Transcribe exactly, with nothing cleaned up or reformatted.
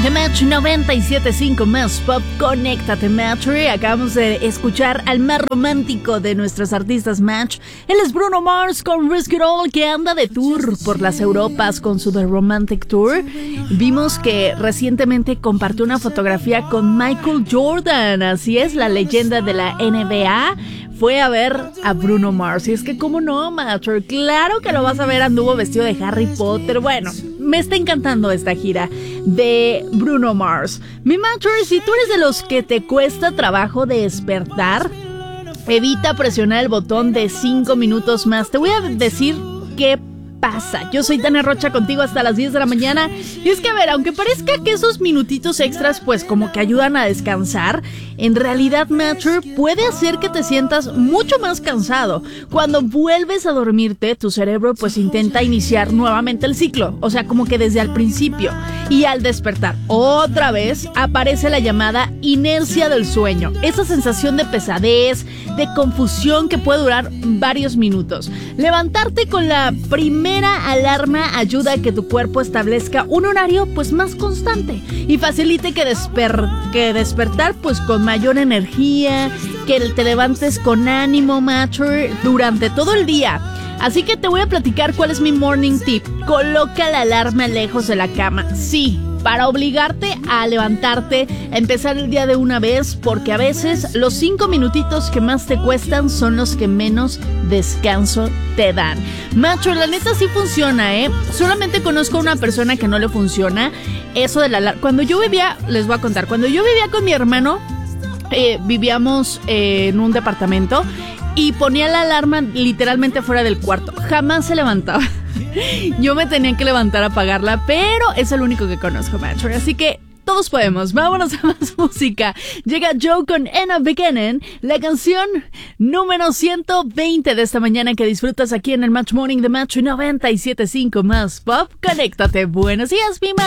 The Match noventa y siete punto cinco más Pop, conéctate Match. Acabamos de escuchar al más romántico de nuestros artistas Match. Él es Bruno Mars con Risk It All, que anda de tour por las Europas con su The Romantic Tour. Vimos que recientemente compartió una fotografía con Michael Jordan. Así es, la leyenda de la N B A fue a ver a Bruno Mars. Y es que, ¿cómo no, Match? Claro que lo vas a ver, anduvo vestido de Harry Potter. Bueno, me está encantando esta gira de Bruno Mars. Mi Match, si tú eres de los que te cuesta trabajo despertar, evita presionar el botón de cinco minutos más. Te voy a decir qué pasa. Yo soy Tania Rocha, contigo hasta las diez de la mañana. Y es que, a ver, aunque parezca que esos minutitos extras pues como que ayudan a descansar, en realidad, Matcher, puede hacer que te sientas mucho más cansado. Cuando vuelves a dormirte, tu cerebro pues intenta iniciar nuevamente el ciclo, o sea, como que desde el principio. Y al despertar otra vez, aparece la llamada inercia del sueño. Esa sensación de pesadez, de confusión que puede durar varios minutos. Levantarte con la primera alarma ayuda a que tu cuerpo establezca un horario pues más constante y facilite que, desper- que despertar pues con mayor energía, que te levantes con ánimo, Matcher, durante todo el día. Así que te voy a platicar cuál es mi morning tip. Coloca la alarma lejos de la cama. Sí, para obligarte a levantarte, a empezar el día de una vez, porque a veces los cinco minutitos que más te cuestan son los que menos descanso te dan. Macho, la neta sí funciona, ¿eh? Solamente conozco a una persona que no le funciona eso de la alarma. Cuando yo vivía, les voy a contar, cuando yo vivía con mi hermano, eh, vivíamos eh, en un departamento y ponía la alarma literalmente fuera del cuarto. Jamás se levantaba. Yo me tenía que levantar a apagarla, pero es el único que conozco, Macho. Así que todos podemos. Vámonos a más música. Llega Joe con In a Beginning, la canción número ciento veinte de esta mañana que disfrutas aquí en el Match Morning de Match noventa y siete punto cinco más Pop. Conéctate. Buenos días, mi